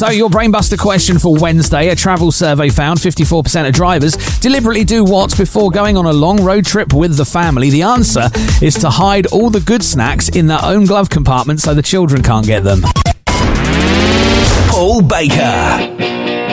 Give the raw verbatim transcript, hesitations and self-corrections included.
So your Brainbuster question for Wednesday, a travel survey found fifty-four percent of drivers deliberately do what before going on a long road trip with the family? The answer is to hide all the good snacks in their own glove compartment so the children can't get them. Paul Baker.